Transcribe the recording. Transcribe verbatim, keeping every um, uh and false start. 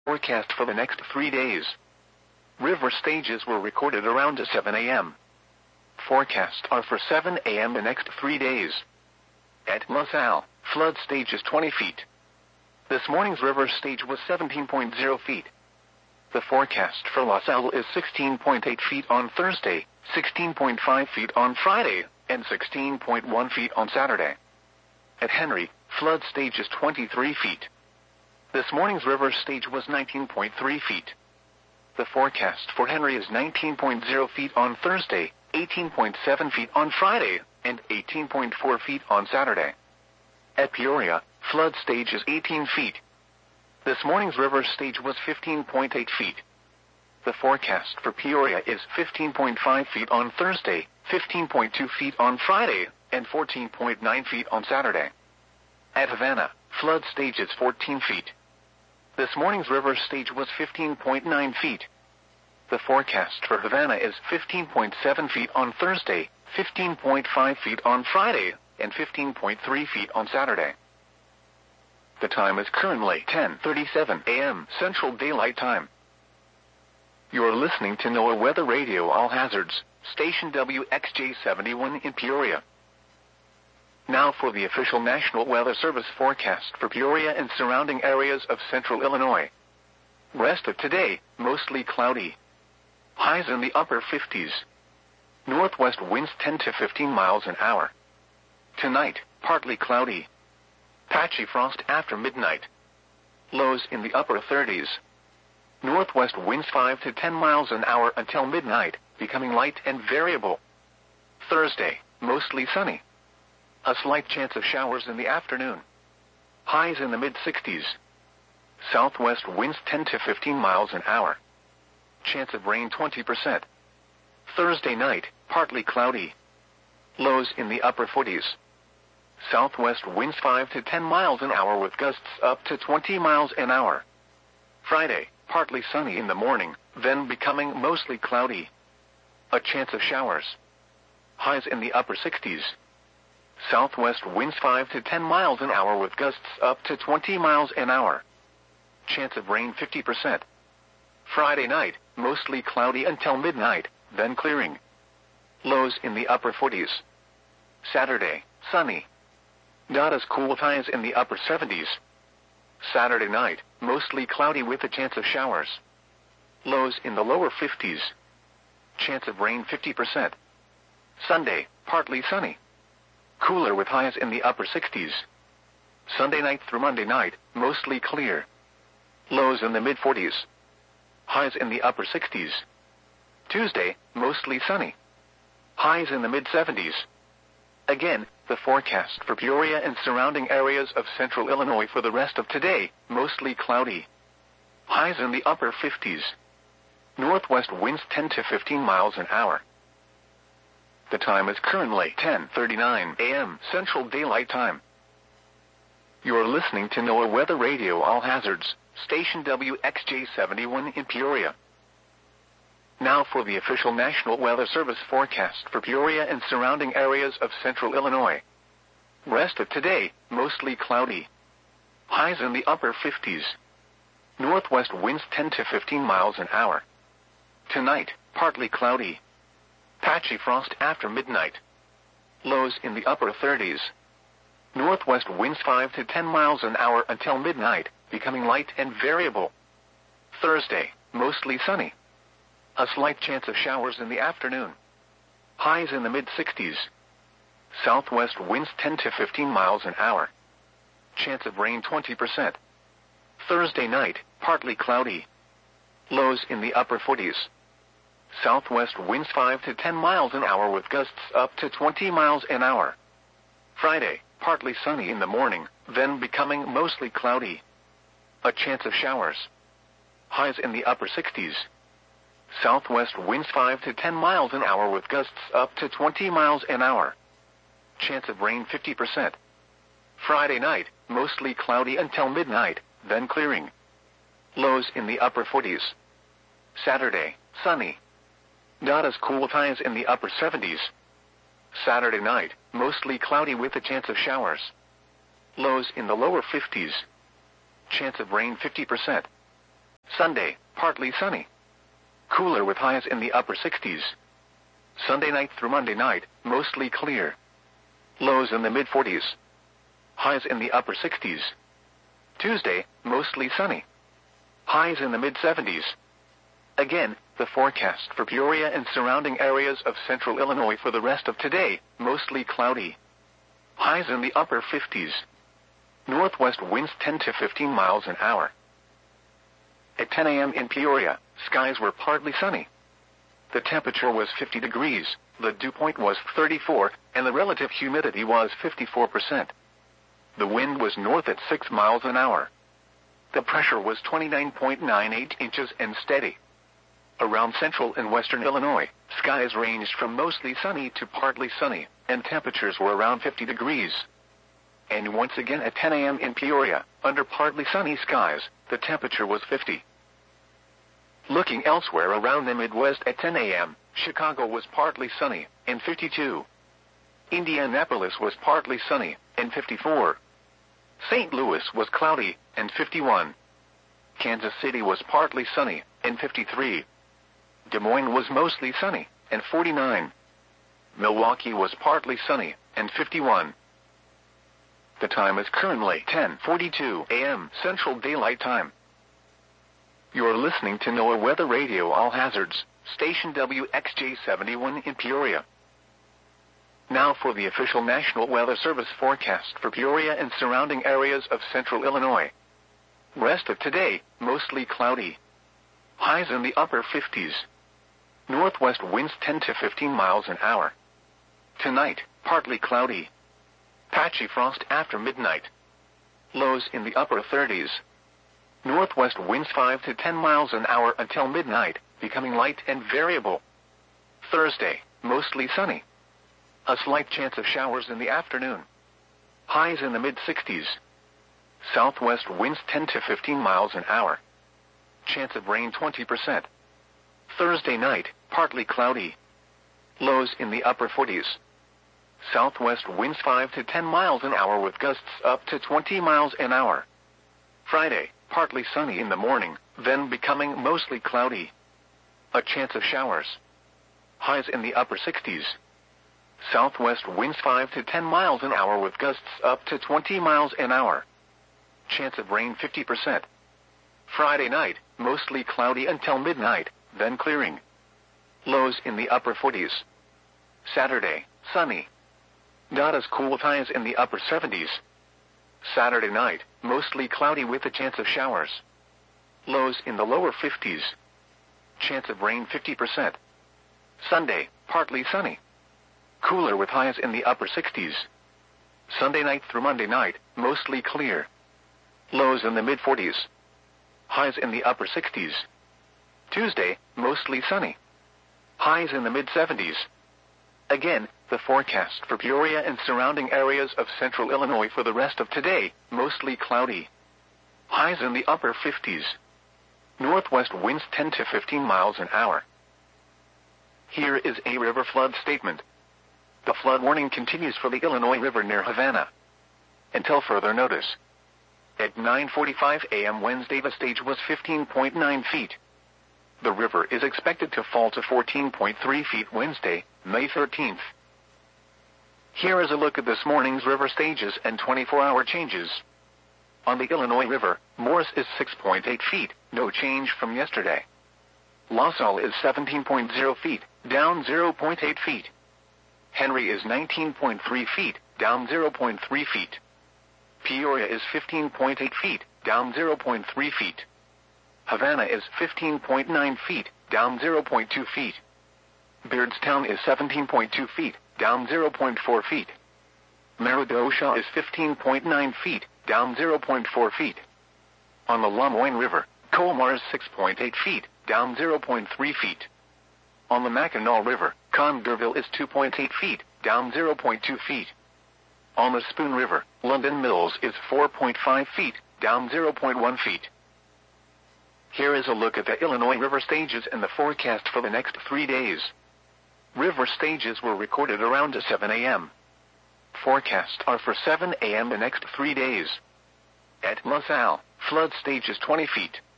Forecast for the next three days. River stages were recorded around seven a m Forecasts are for seven a m the next three days. At LaSalle, flood stage is twenty feet. This morning's river stage was seventeen point zero feet. The forecast for LaSalle is sixteen point eight feet on Thursday, sixteen point five feet on Friday, and sixteen point one feet on Saturday. At Henry, flood stage is twenty-three feet. This morning's river stage was nineteen point three feet. The forecast for Henry is nineteen point zero feet on Thursday, eighteen point seven feet on Friday, and eighteen point four feet on Saturday. At Peoria, flood stage is eighteen feet. This morning's river stage was fifteen point eight feet. The forecast for Peoria is fifteen point five feet on Thursday, fifteen point two feet on Friday, and fourteen point nine feet on Saturday. At Havana, flood stage is fourteen feet. This morning's river stage was fifteen point nine feet. The forecast for Havana is fifteen point seven feet on Thursday, fifteen point five feet on Friday, and fifteen point three feet on Saturday. The time is currently ten thirty-seven a m Central Daylight Time. You are listening to NOAA Weather Radio All Hazards, station W X J seventy-one in Peoria. Now for the official National Weather Service forecast for Peoria and surrounding areas of central Illinois. Rest of today, mostly cloudy. Highs in the upper fifties. Northwest winds ten to fifteen miles an hour. Tonight, partly cloudy. Patchy frost after midnight. Lows in the upper thirties. Northwest winds five to ten miles an hour until midnight, becoming light and variable. Thursday, mostly sunny. A slight chance of showers in the afternoon. Highs in the mid-sixties. Southwest winds ten to fifteen miles an hour. Chance of rain twenty percent. Thursday night, partly cloudy. Lows in the upper forties. Southwest winds five to ten miles an hour with gusts up to twenty miles an hour. Friday, partly sunny in the morning, then becoming mostly cloudy. A chance of showers. Highs in the upper sixties. Southwest winds five to ten miles an hour with gusts up to twenty miles an hour. Chance of rain fifty percent. Friday night, mostly cloudy until midnight, then clearing. Lows in the upper forties. Saturday, sunny. Not as cool with highs in the upper seventies. Saturday night, mostly cloudy with a chance of showers. Lows in the lower fifties. Chance of rain fifty percent. Sunday, partly sunny. Cooler with highs in the upper sixties. Sunday night through Monday night, mostly clear. Lows in the mid-forties. Highs in the upper sixties. Tuesday, mostly sunny. Highs in the mid-seventies. Again, the forecast for Peoria and surrounding areas of central Illinois for the rest of today, mostly cloudy. Highs in the upper fifties. Northwest winds ten to fifteen miles an hour. The time is currently ten thirty-nine a m Central Daylight Time. You are listening to NOAA Weather Radio All Hazards, station W X J seventy-one in Peoria. Now for the official National Weather Service forecast for Peoria and surrounding areas of central Illinois. Rest of today, mostly cloudy. Highs in the upper fifties. Northwest winds ten to fifteen miles an hour. Tonight, partly cloudy. Patchy frost after midnight. Lows in the upper thirties. Northwest winds five to ten miles an hour until midnight, becoming light and variable. Thursday, mostly sunny. A slight chance of showers in the afternoon. Highs in the mid-sixties. Southwest winds ten to fifteen miles an hour. Chance of rain twenty percent. Thursday night, partly cloudy. Lows in the upper forties. Southwest winds five to ten miles an hour with gusts up to twenty miles an hour. Friday, partly sunny in the morning, then becoming mostly cloudy. A chance of showers. Highs in the upper sixties. Southwest winds five to ten miles an hour with gusts up to twenty miles an hour. Chance of rain fifty percent. Friday night, mostly cloudy until midnight, then clearing. Lows in the upper forties. Saturday, sunny. Not as cool with highs in the upper seventies. Saturday night, mostly cloudy with a chance of showers. Lows in the lower fifties. Chance of rain fifty percent. Sunday, partly sunny. Cooler with highs in the upper sixties. Sunday night through Monday night, mostly clear. Lows in the mid forties. Highs in the upper sixties. Tuesday, mostly sunny. Highs in the mid seventies. Again, the forecast for Peoria and surrounding areas of central Illinois for the rest of today, mostly cloudy. Highs in the upper fifties. Northwest winds ten to fifteen miles an hour. At ten a.m. in Peoria, skies were partly sunny. The temperature was fifty degrees, the dew point was thirty-four, and the relative humidity was fifty-four percent. The wind was north at six miles an hour. The pressure was twenty-nine point nine eight inches and steady. Around central and western Illinois, skies ranged from mostly sunny to partly sunny, and temperatures were around fifty degrees. And once again at ten a.m. in Peoria, under partly sunny skies, the temperature was fifty. Looking elsewhere around the Midwest at ten a.m., Chicago was partly sunny, and fifty-two. Indianapolis was partly sunny, and fifty-four. Saint Louis was cloudy, and fifty-one. Kansas City was partly sunny, and fifty-three. Des Moines was mostly sunny, and forty-nine. Milwaukee was partly sunny, and fifty-one. The time is currently ten forty-two a.m. Central Daylight Time. You're listening to NOAA Weather Radio All Hazards, station W X J seventy-one in Peoria. Now for the official National Weather Service forecast for Peoria and surrounding areas of central Illinois. Rest of today, mostly cloudy. Highs in the upper fifties. Northwest winds ten to fifteen miles an hour. Tonight, partly cloudy. Patchy frost after midnight. Lows in the upper thirties. Northwest winds five to ten miles an hour until midnight, becoming light and variable. Thursday, mostly sunny. A slight chance of showers in the afternoon. Highs in the mid sixties. Southwest winds ten to fifteen miles an hour. Chance of rain twenty percent. Thursday night, partly cloudy. Lows in the upper forties. Southwest winds five to ten miles an hour with gusts up to twenty miles an hour. Friday, partly sunny in the morning, then becoming mostly cloudy. A chance of showers. Highs in the upper sixties. Southwest winds five to ten miles an hour with gusts up to twenty miles an hour. Chance of rain fifty percent. Friday night, mostly cloudy until midnight, then clearing. Lows in the upper forties. Saturday, sunny. Not as cool with highs in the upper seventies. Saturday night, mostly cloudy with a chance of showers. Lows in the lower fifties. Chance of rain fifty percent. Sunday, partly sunny. Cooler with highs in the upper sixties. Sunday night through Monday night, mostly clear. Lows in the mid forties. Highs in the upper sixties. Tuesday, mostly sunny. Highs in the mid seventies. Again, the forecast for Peoria and surrounding areas of central Illinois for the rest of today, mostly cloudy. Highs in the upper fifties. Northwest winds ten to fifteen miles an hour. Here is a river flood statement. The flood warning continues for the Illinois River near Havana until further notice. At nine forty-five a.m. Wednesday, the stage was fifteen point nine feet. The river is expected to fall to fourteen point three feet Wednesday, May thirteenth. Here is a look at this morning's river stages and twenty-four hour changes. On the Illinois River, Morris is six point eight feet, no change from yesterday. La Salle is seventeen point zero feet, down zero point eight feet. Henry is nineteen point three feet, down zero point three feet. Peoria is fifteen point eight feet, down zero point three feet. Havana is fifteen point nine feet, down zero point two feet. Beardstown is seventeen point two feet, down zero point four feet. Merodosha is fifteen point nine feet, down zero point four feet. On the Lamoine River, Colmar is six point eight feet, down zero point three feet. On the Mackinac River, Congerville is two point eight feet, down zero point two feet. On the Spoon River, London Mills is four point five feet, down zero point one feet. Here is a look at the Illinois River stages and the forecast for the next three days. River stages were recorded around seven a.m. Forecasts are for seven a.m. the next three days. At La Salle, flood stage is twenty feet.